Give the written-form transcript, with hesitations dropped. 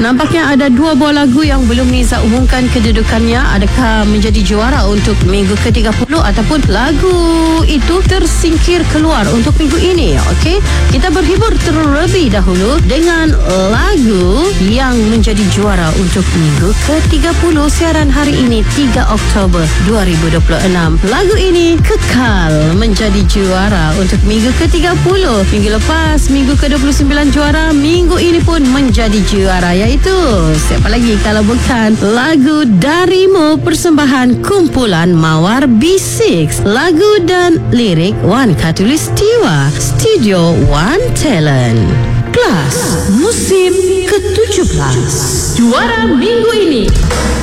Nampaknya ada 2 buah lagu yang belum Niza umumkan kedudukannya. Adakah menjadi juara untuk minggu ke-30 ataupun lagu itu tersingkir keluar untuk minggu ini? Okey, kita berhibur terlebih dahulu dengan lagu yang menjadi juara untuk minggu ke-30 siaran hari ini 3 Oktober 2026. Lagu ini kekal menjadi juara untuk minggu ke-30. Minggu lepas minggu ke-29 juara, minggu ini pun menjadi juara, iaitu siapa lagi kalau bukan lagu Darimu, persembahan kumpulan Mawar B6. Lagu dan lirik Wan Khatulistiwa, Studio One Talent. Kelas musim ke-17 juara minggu ini.